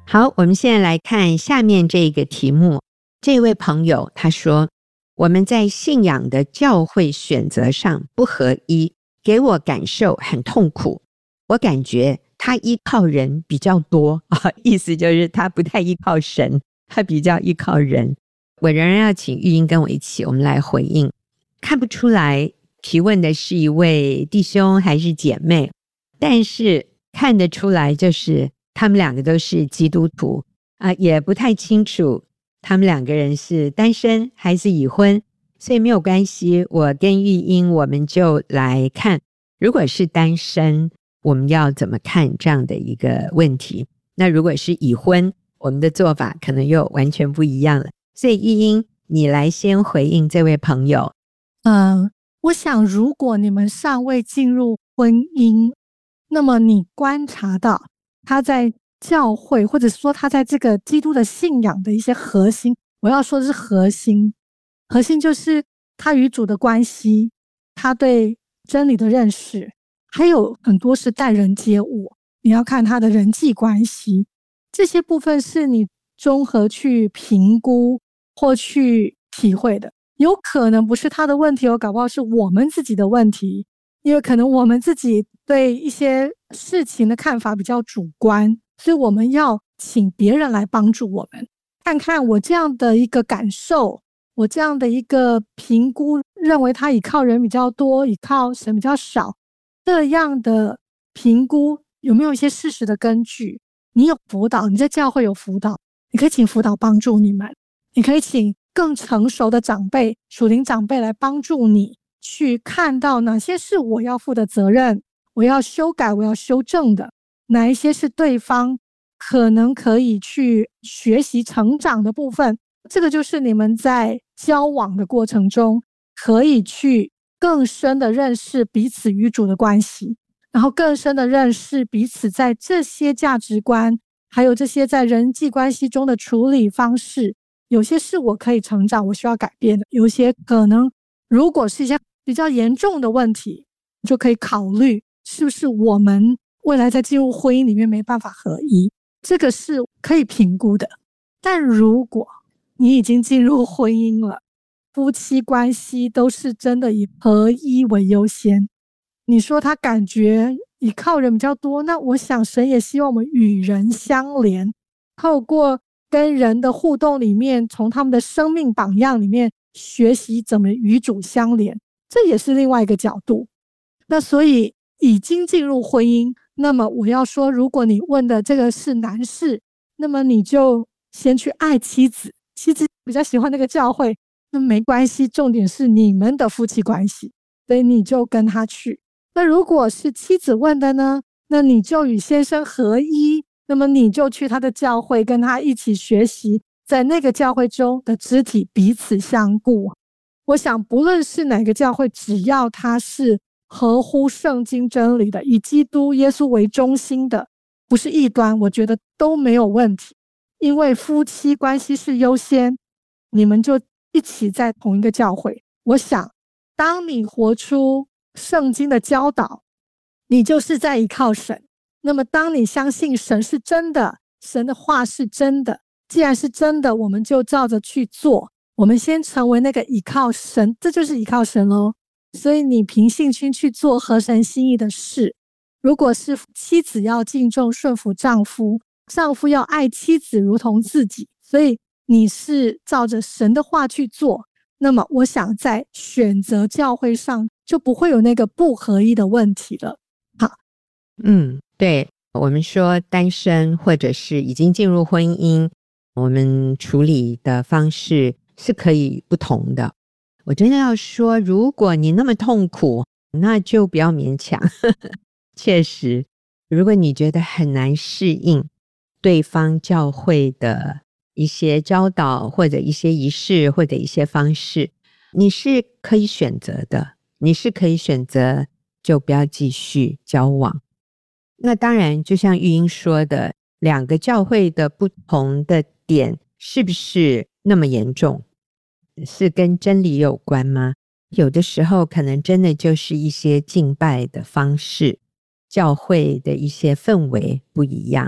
好，我们现在来看下面这个题目。这位朋友他说，我们在信仰的教会选择上不合一，给我感受很痛苦。我感觉他依靠人比较多意思就是他不太依靠神，他比较依靠人。我仍然要请玉英跟我一起，我们来回应。看不出来提问的是一位弟兄还是姐妹，但是看得出来就是他们两个都是基督徒也不太清楚他们两个人是单身还是已婚，所以没有关系，我跟玉英我们就来看，如果是单身我们要怎么看这样的一个问题，那如果是已婚我们的做法可能又完全不一样了。所以玉英你来先回应这位朋友。 我想如果你们尚未进入婚姻，那么你观察到他在教会或者说他在这个基督的信仰的一些核心，我要说的是核心就是他与主的关系，他对真理的认识，还有很多是待人接物，你要看他的人际关系，这些部分是你综合去评估或去体会的。有可能不是他的问题搞不好是我们自己的问题，因为可能我们自己对一些事情的看法比较主观，所以我们要请别人来帮助我们，看看我这样的一个感受，我这样的一个评估，认为他倚靠人比较多，倚靠神比较少，这样的评估有没有一些事实的根据。你有辅导，你在教会有辅导，你可以请辅导帮助你们，你可以请更成熟的长辈，属灵长辈来帮助你去看到哪些是我要负的责任，我要修改，我要修正的，哪一些是对方可能可以去学习成长的部分。这个就是你们在交往的过程中可以去更深的认识彼此与主的关系，然后更深的认识彼此在这些价值观还有这些在人际关系中的处理方式，有些是我可以成长我需要改变的，有些可能如果是一些比较严重的问题，就可以考虑是不是我们未来在进入婚姻里面没办法合一，这个是可以评估的。但如果你已经进入婚姻了，夫妻关系都是真的以合一为优先，你说他感觉依靠人比较多，那我想神也希望我们与人相连，透过跟人的互动里面，从他们的生命榜样里面学习怎么与主相连，这也是另外一个角度。那所以已经进入婚姻，那么我要说，如果你问的这个是男士，那么你就先去爱妻子，妻子比较喜欢那个教会，那没关系，重点是你们的夫妻关系，所以你就跟他去。那如果是妻子问的呢，那你就与先生合一，那么你就去他的教会跟他一起学习，在那个教会中的肢体彼此相顾。我想不论是哪个教会，只要他是合乎圣经真理的，以基督耶稣为中心的，不是异端，我觉得都没有问题。因为夫妻关系是优先，你们就一起在同一个教会。我想当你活出圣经的教导，你就是在依靠神。那么当你相信神是真的，神的话是真的，既然是真的，我们就照着去做，我们先成为那个依靠神，这就是依靠神咯。所以你凭信心去做合神心意的事。如果是妻子要敬重顺服丈夫，丈夫要爱妻子如同自己，所以你是照着神的话去做，那么我想在选择教会上就不会有那个不合一的问题了。好， 对，我们说单身或者是已经进入婚姻，我们处理的方式是可以不同的。我真的要说，如果你那么痛苦，那就不要勉强确实，如果你觉得很难适应对方教会的一些教导或者一些仪式或者一些方式，你是可以选择的，你是可以选择就不要继续交往。那当然就像玉英说的，两个教会的不同的点是不是那么严重，是跟真理有关吗？有的时候可能真的就是一些敬拜的方式，教会的一些氛围不一样。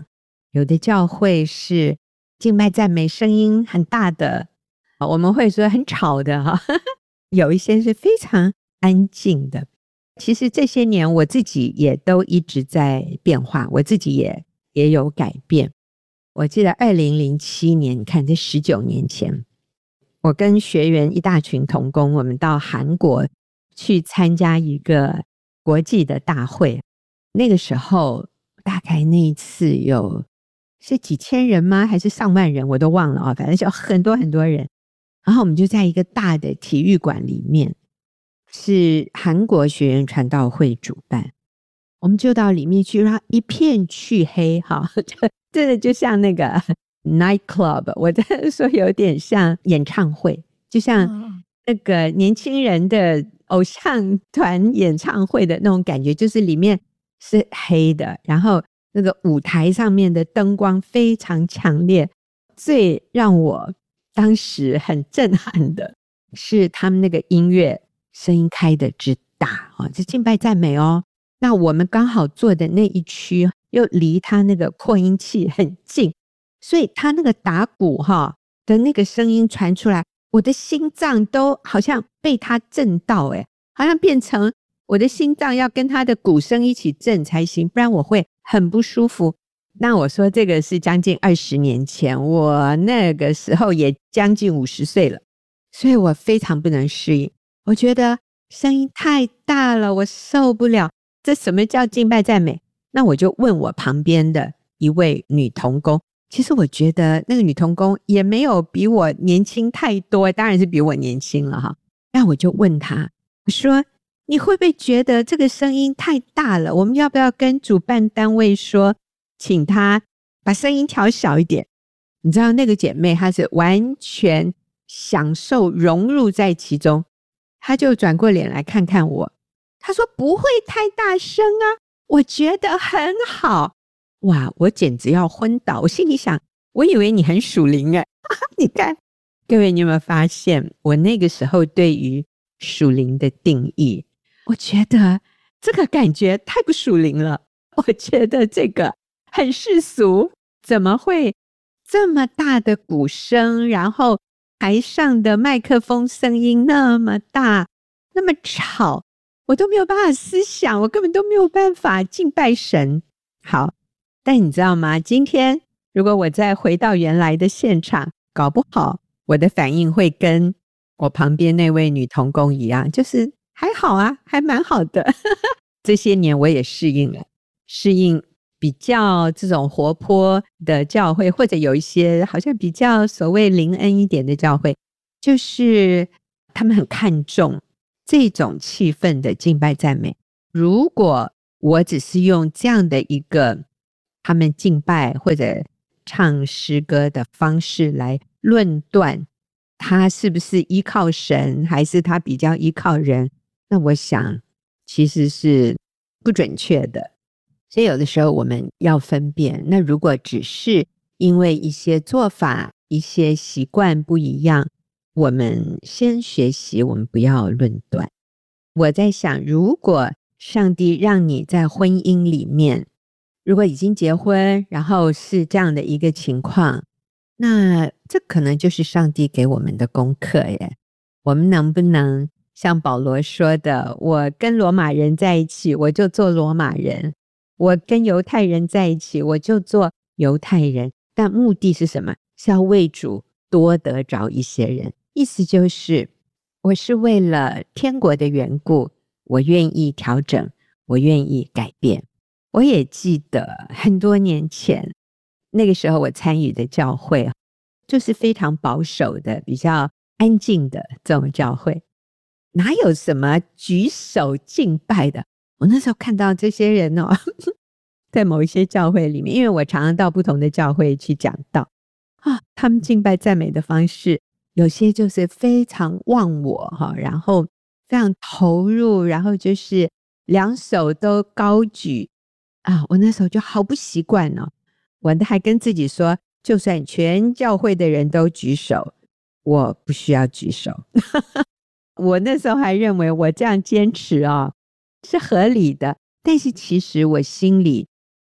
有的教会是敬拜赞美声音很大的，我们会说很吵的哈，有一些是非常安静的。其实这些年我自己也都一直在变化，我自己也有改变。我记得2007年，你看这19年前，我跟学员一大群同工，我们到韩国去参加一个国际的大会。那个时候大概那一次是几千人吗？还是上万人？我都忘了反正就很多很多人。然后我们就在一个大的体育馆里面，是韩国学员传道会主办，我们就到里面去，让一片黢黑真的就像那个 night club， 我在说有点像演唱会，就像那个年轻人的偶像团演唱会的那种感觉，就是里面是黑的，然后那个舞台上面的灯光非常强烈。最让我当时很震撼的是他们那个音乐声音开的之大这敬拜赞美那我们刚好坐的那一区又离他那个扩音器很近，所以他那个打鼓的那个声音传出来，我的心脏都好像被他震到好像变成我的心脏要跟他的鼓声一起震才行，不然我会很不舒服。那我说这个是将近20年前，我那个时候也将近50岁了，所以我非常不能适应，我觉得声音太大了，我受不了，这什么叫敬拜赞美？那我就问我旁边的一位女同工，其实我觉得那个女同工也没有比我年轻太多，当然是比我年轻了那我就问她，我说你会不会觉得这个声音太大了？我们要不要跟主办单位说，请他把声音调小一点？你知道那个姐妹她是完全享受融入在其中，她就转过脸来看看我，她说不会太大声我觉得很好。哇，我简直要昏倒，我心里想，我以为你很属灵你看，各位你有没有发现我那个时候对于属灵的定义？我觉得这个感觉太不属灵了，我觉得这个很世俗，怎么会这么大的鼓声，然后台上的麦克风声音那么大那么吵，我都没有办法思想，我根本都没有办法敬拜神。好，但你知道吗？今天如果我再回到原来的现场，搞不好我的反应会跟我旁边那位女同工一样，就是还好还蛮好的这些年我也适应了，适应比较这种活泼的教会，或者有一些好像比较所谓灵恩一点的教会，就是他们很看重这种气氛的敬拜赞美。如果我只是用这样的一个他们敬拜或者唱诗歌的方式来论断他是不是依靠神，还是他比较依靠人，那我想其实是不准确的。所以有的时候我们要分辨，那如果只是因为一些做法一些习惯不一样，我们先学习，我们不要论断。我在想，如果上帝让你在婚姻里面，如果已经结婚，然后是这样的一个情况，那这可能就是上帝给我们的功课耶。我们能不能像保罗说的，我跟罗马人在一起，我就做罗马人，我跟犹太人在一起，我就做犹太人，但目的是什么？是要为主多得着一些人。意思就是我是为了天国的缘故，我愿意调整，我愿意改变。我也记得很多年前，那个时候我参与的教会就是非常保守的比较安静的这种教会，哪有什么举手敬拜的。我那时候看到这些人在某一些教会里面，因为我常常到不同的教会去讲道他们敬拜赞美的方式有些就是非常忘我然后非常投入，然后就是两手都高举我那时候就好不习惯我还跟自己说，就算全教会的人都举手，我不需要举手我那时候还认为我这样坚持是合理的，但是其实我心里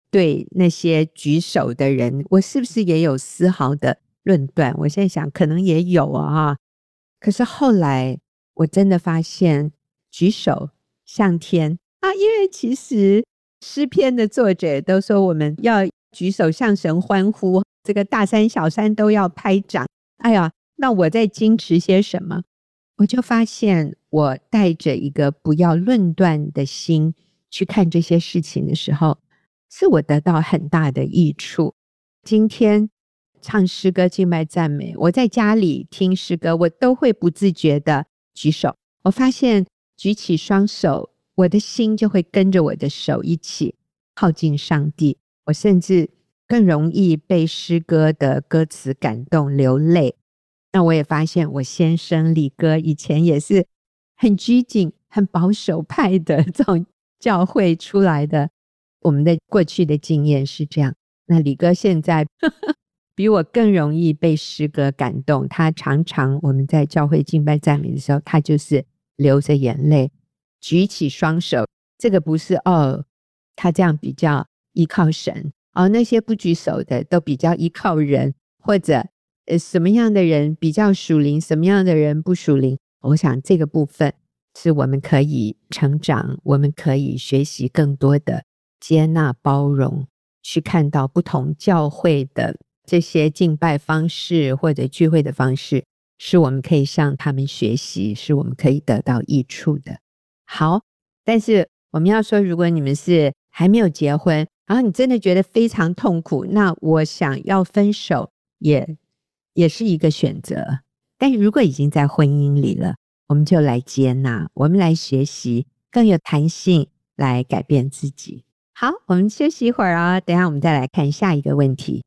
对那些举手的人，我是不是也有丝毫的论断？我现在想可能也有啊。可是后来我真的发现举手向天啊，因为其实诗篇的作者都说我们要举手向神欢呼，这个大山小山都要拍掌。哎呀，那我在矜持些什么？我就发现我带着一个不要论断的心去看这些事情的时候，是我得到很大的益处。今天唱诗歌敬拜赞美，我在家里听诗歌，我都会不自觉的举手。我发现举起双手，我的心就会跟着我的手一起靠近上帝。我甚至更容易被诗歌的歌词感动流泪。那我也发现我先生李哥以前也是很拘谨很保守派的这种教会出来的，我们的过去的经验是这样。那李哥现在比我更容易被诗歌感动，他常常我们在教会敬拜赞美的时候，他就是流着眼泪举起双手。这个不是他这样比较依靠神，那些不举手的都比较依靠人，或者什么样的人比较属灵，什么样的人不属灵。我想这个部分是我们可以成长，我们可以学习更多的接纳包容，去看到不同教会的这些敬拜方式或者聚会的方式，是我们可以向他们学习，是我们可以得到益处的。好，但是我们要说，如果你们是还没有结婚，然后你真的觉得非常痛苦，那我想要分手也是一个选择。但如果已经在婚姻里了，我们就来接纳，我们来学习更有弹性来改变自己。好，我们休息一会儿等一下我们再来看下一个问题。